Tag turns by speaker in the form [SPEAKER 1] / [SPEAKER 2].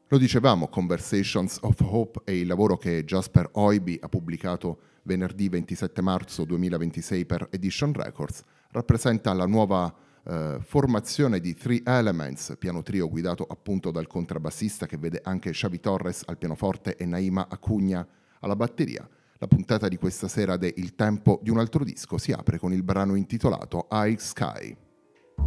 [SPEAKER 1] Lo dicevamo, Conversations of Hope è il lavoro che Jasper Oiby ha pubblicato venerdì 27 marzo 2026 per Edition Records. Rappresenta la nuova formazione di Three Elements, piano trio guidato appunto dal contrabbassista, che vede anche Xavi Torres al pianoforte e Naima Acugna alla batteria. La puntata di questa sera de Il tempo di un altro disco si apre con il brano intitolato High Sky.